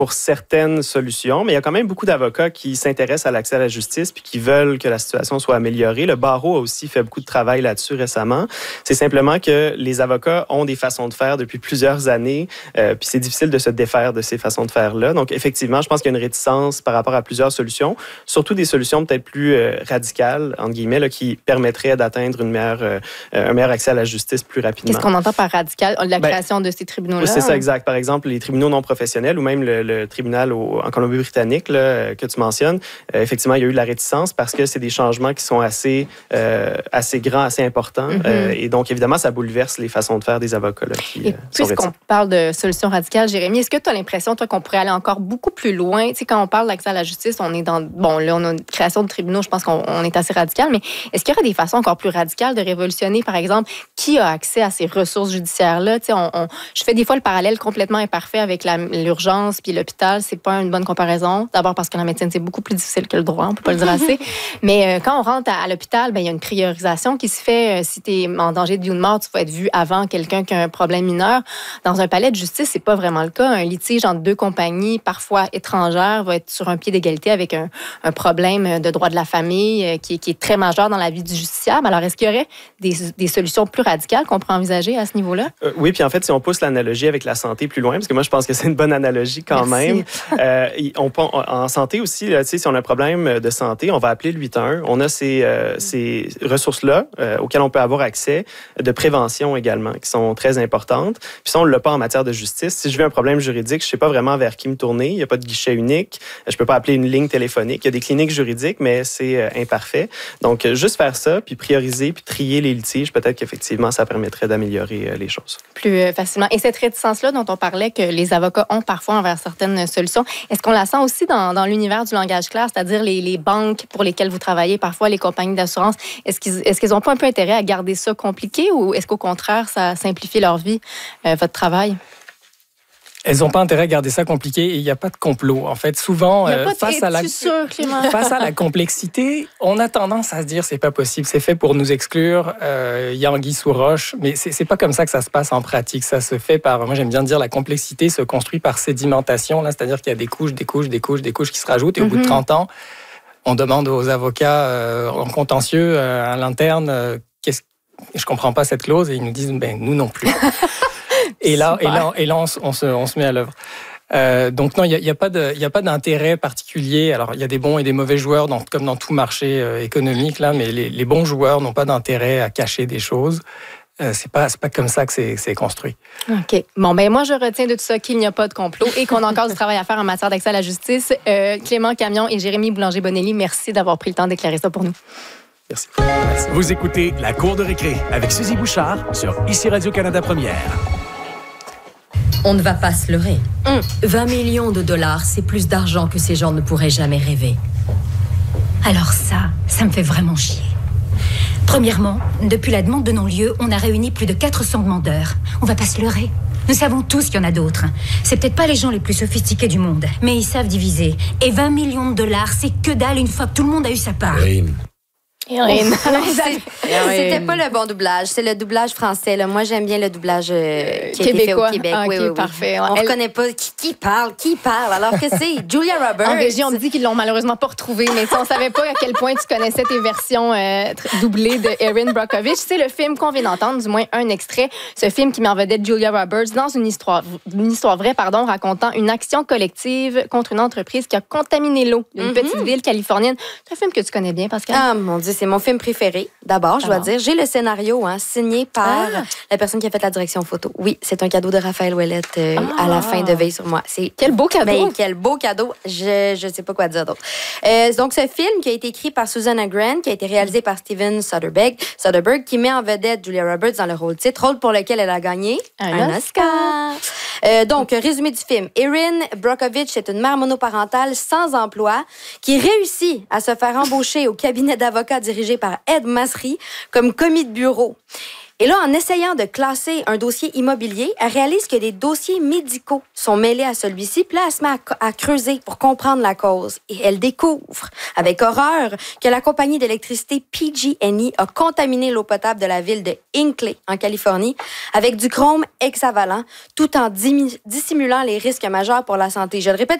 pour certaines solutions, mais il y a quand même beaucoup d'avocats qui s'intéressent à l'accès à la justice puis qui veulent que la situation soit améliorée. Le barreau a aussi fait beaucoup de travail là-dessus récemment. C'est simplement que les avocats ont des façons de faire depuis plusieurs années, puis c'est difficile de se défaire de ces façons de faire-là. Donc, effectivement, je pense qu'il y a une réticence par rapport à plusieurs solutions, surtout des solutions peut-être plus radicales, entre guillemets, là, qui permettraient d'atteindre un meilleur accès à la justice plus rapidement. Qu'est-ce qu'on entend par radical? La création de ces tribunaux-là? C'est ça, exact. Par exemple, les tribunaux non professionnels ou même le tribunal en Colombie-Britannique là, que tu mentionnes, effectivement, il y a eu de la réticence parce que c'est des changements qui sont assez grands, assez importants. Et donc, évidemment, ça bouleverse les façons de faire des avocats. Là, puisqu'on parle de solutions radicales, Jérémy, est-ce que tu as l'impression, toi, qu'on pourrait aller encore beaucoup plus loin? Tu sais, quand on parle d'accès à la justice, on est dans... Bon, là, on a une création de tribunaux, je pense qu'on est assez radical, mais est-ce qu'il y aurait des façons encore plus radicales de révolutionner, par exemple, qui a accès à ces ressources judiciaires-là? Tu sais, je fais des fois le parallèle complètement imparfait avec l'urgence puis l'hôpital. C'est pas une bonne comparaison. D'abord parce que la médecine, c'est beaucoup plus difficile que le droit, on peut pas le dire assez. Mais quand on rentre à l'hôpital, il y a une priorisation qui se fait. Si tu es en danger de vie ou de mort, tu vas être vu avant quelqu'un qui a un problème mineur. Dans un palais de justice, c'est pas vraiment le cas. Un litige entre deux compagnies, parfois étrangères, va être sur un pied d'égalité avec un problème de droit de la famille qui est très majeur dans la vie du justiciable. Alors, est-ce qu'il y aurait des solutions plus radicales qu'on pourrait envisager à ce niveau-là? Oui, puis en fait, si on pousse l'analogie avec la santé plus loin, parce que moi, je pense que c'est une bonne analogie quand même. En santé aussi, là, si on a un problème de santé, on va appeler le 811. On a ces ressources-là auxquelles on peut avoir accès, de prévention également, qui sont très importantes. Puis ça, on ne l'a pas en matière de justice. Si je veux un problème juridique, je ne sais pas vraiment vers qui me tourner. Il n'y a pas de guichet unique. Je ne peux pas appeler une ligne téléphonique. Il y a des cliniques juridiques, mais c'est imparfait. Donc, juste faire ça, puis prioriser, puis trier les litiges, peut-être qu'effectivement, ça permettrait d'améliorer les choses. Plus facilement. Et cette réticence-là dont on parlait, que les avocats ont parfois envers certaines solutions, est-ce qu'on la sent aussi dans l'univers du langage clair, c'est-à-dire les banques pour lesquelles vous travaillez, parfois les compagnies d'assurance? Est-ce qu'ils n'ont pas un peu intérêt à garder ça compliqué ou est-ce qu'au contraire, ça simplifie leur vie, votre travail? Elles n'ont pas intérêt à garder ça compliqué et il n'y a pas de complot. En fait, souvent, face à la complexité, on a tendance à se dire c'est pas possible, c'est fait pour nous exclure, il y a anguille sous roche, mais c'est pas comme ça que ça se passe en pratique. Ça se fait moi j'aime bien dire, la complexité se construit par sédimentation, là, c'est-à-dire qu'il y a des couches qui se rajoutent et au bout de 30 ans, on demande aux avocats en contentieux à l'interne je comprends pas cette clause et ils nous disent nous non plus. Et là, on se met à l'œuvre. Donc non, il y a pas d'intérêt particulier. Alors il y a des bons et des mauvais joueurs, comme dans tout marché économique là, mais les bons joueurs n'ont pas d'intérêt à cacher des choses. C'est pas comme ça que c'est construit. OK. Bon, moi, je retiens de tout ça qu'il n'y a pas de complot et qu'on a encore du travail à faire en matière d'accès à la justice. Clément Camion et Jérémy Boulanger-Bonelli, merci d'avoir pris le temps d'éclairer ça pour nous. Merci. Vous écoutez La Cour de récré avec Suzy Bouchard sur ICI Radio-Canada Première. On ne va pas se leurrer. 20 millions de dollars, c'est plus d'argent que ces gens ne pourraient jamais rêver. Alors ça me fait vraiment chier. Premièrement, depuis la demande de non-lieu, on a réuni plus de 400 demandeurs. On va pas se leurrer. Nous savons tous qu'il y en a d'autres. C'est peut-être pas les gens les plus sophistiqués du monde, mais ils savent diviser. Et 20 millions de dollars, c'est que dalle une fois que tout le monde a eu sa part. C'était pas le bon doublage, c'est le doublage français. Là. Moi, j'aime bien le doublage qui a été fait au Québec. Ah, okay, oui. Parfait. On reconnaît pas qui parle, alors que c'est Julia Roberts. En régie, on me dit qu'ils l'ont malheureusement pas retrouvé, mais on savait pas à quel point tu connaissais tes versions doublées de Erin Brockovich. C'est le film qu'on vient d'entendre, du moins un extrait. Ce film qui met en vedette Julia Roberts dans une histoire vraie, racontant une action collective contre une entreprise qui a contaminé l'eau d'une petite ville californienne. C'est un film que tu connais bien, Pascal? Ah, mon Dieu, c'est mon film préféré. D'abord, je dois dire, j'ai le scénario signé par la personne qui a fait la direction photo. Oui, c'est un cadeau de Raphaël Ouellette à la fin de Veille sur moi. Quel beau cadeau! Quel beau cadeau! Je sais pas quoi dire d'autre. Donc, ce film qui a été écrit par Susanna Grant, qui a été réalisé par Steven Soderbergh, qui met en vedette Julia Roberts dans le rôle-titre, rôle pour lequel elle a gagné un Oscar. Donc, résumé du film. Erin Brockovich est une mère monoparentale sans emploi qui réussit à se faire embaucher au cabinet d'avocats dirigé par Ed Masry comme commis de bureau. Et là, en essayant de classer un dossier immobilier, elle réalise que des dossiers médicaux sont mêlés à celui-ci. Puis là, elle se met à creuser pour comprendre la cause. Et elle découvre, avec horreur, que la compagnie d'électricité PG&E a contaminé l'eau potable de la ville de Hinkley, en Californie, avec du chrome hexavalent, tout en dissimulant les risques majeurs pour la santé. Je le répète,